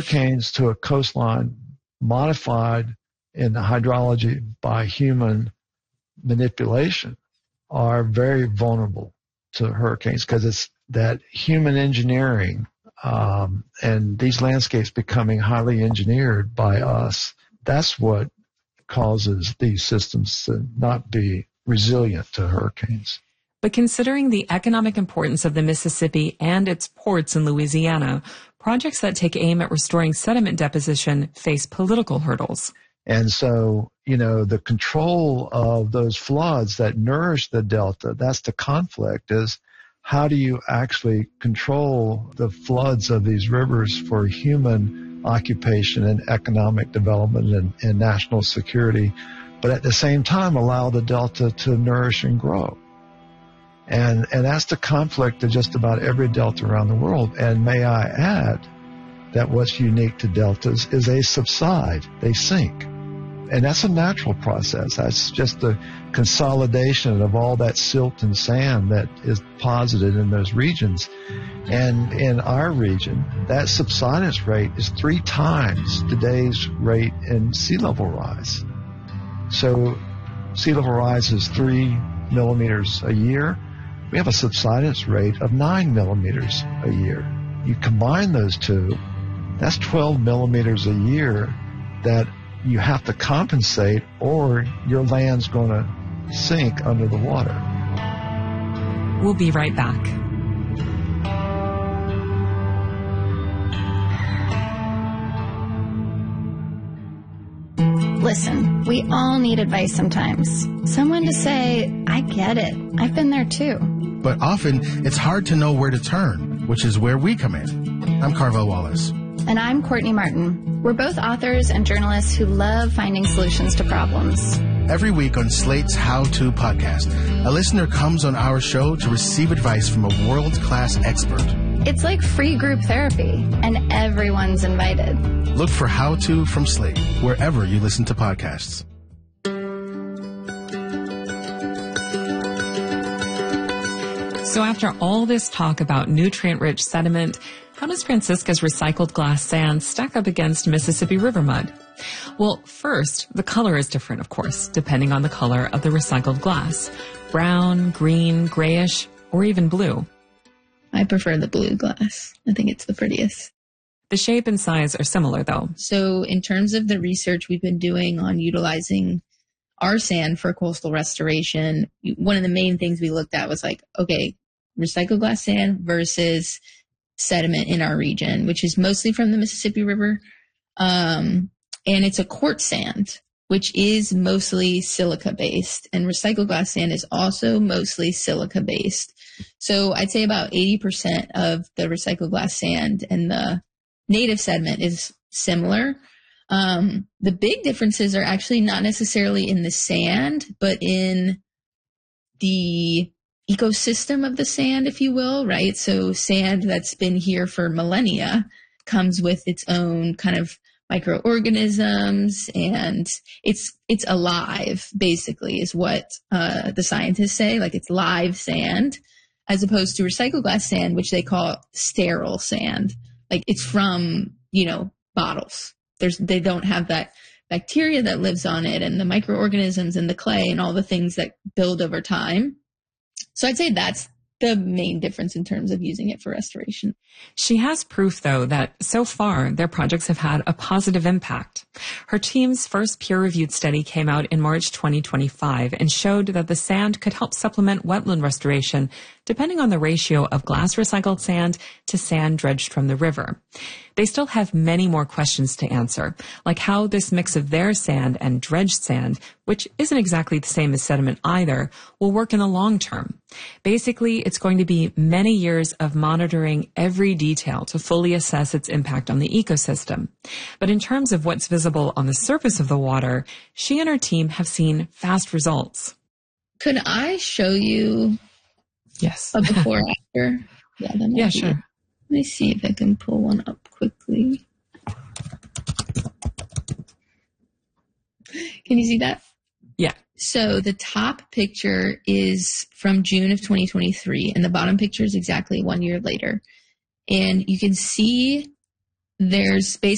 hurricanes to a coastline modified in the hydrology by human manipulation are very vulnerable to hurricanes because it's that human engineering and these landscapes becoming highly engineered by us. That's what causes these systems to not be resilient to hurricanes. But considering the economic importance of the Mississippi and its ports in Louisiana, projects that take aim at restoring sediment deposition face political hurdles. And so, the control of those floods that nourish the delta, that's the conflict, is how do you actually control the floods of these rivers for human occupation and economic development and national security, but at the same time allow the delta to nourish and grow. And that's the conflict of just about every delta around the world. And may I add that what's unique to deltas is they subside, they sink. And that's a natural process. That's just the consolidation of all that silt and sand that is deposited in those regions. And in our region, that subsidence rate is 3 times today's rate in sea level rise. So sea level rise is 3 millimeters a year. We have a subsidence rate of 9 millimeters a year. You combine those two, that's 12 millimeters a year that you have to compensate or your land's going to sink under the water. We'll be right back. Listen, we all need advice sometimes. Someone to say, I get it. I've been there too. But often, it's hard to know where to turn, which is where we come in. I'm Carvel Wallace. And I'm Courtney Martin. We're both authors and journalists who love finding solutions to problems. Every week on Slate's How To podcast, a listener comes on our show to receive advice from a world-class expert. It's like free group therapy, and everyone's invited. Look for How To from Slate, wherever you listen to podcasts. So after all this talk about nutrient-rich sediment, how does Francisca's recycled glass sand stack up against Mississippi River mud? Well, first, the color is different, of course, depending on the color of the recycled glass. Brown, green, grayish, or even blue. I prefer the blue glass. I think it's the prettiest. The shape and size are similar, though. So in terms of the research we've been doing on utilizing our sand for coastal restoration, one of the main things we looked at was like, okay, recycled glass sand versus sediment in our region, which is mostly from the Mississippi River. And it's a quartz sand, which is mostly silica-based. And recycled glass sand is also mostly silica-based. So I'd say about 80% of the recycled glass sand and the native sediment is similar. The big differences are actually not necessarily in the sand, but in the ecosystem of the sand, if you will, right? So sand that's been here for millennia comes with its own kind of microorganisms, and it's alive, basically, is what the scientists say. Like, it's live sand, as opposed to recycled glass sand, which they call sterile sand. Like, it's from, bottles. They don't have that bacteria that lives on it, and the microorganisms and the clay and all the things that build over time. So I'd say that's the main difference in terms of using it for restoration. She has proof, though, that so far their projects have had a positive impact. Her team's first peer-reviewed study came out in March 2025 and showed that the sand could help supplement wetland restoration depending on the ratio of glass recycled sand to sand dredged from the river. They still have many more questions to answer, like how this mix of their sand and dredged sand, which isn't exactly the same as sediment either, will work in the long term. Basically, it's going to be many years of monitoring every detail to fully assess its impact on the ecosystem. But in terms of what's visible on the surface of the water, she and her team have seen fast results. Could I show you Yes. a before after? Yeah, sure. Let me see if I can pull one up quickly. Can you see that? Yeah. So the top picture is from June of 2023, and the bottom picture is exactly 1 year later. And you can see there's basically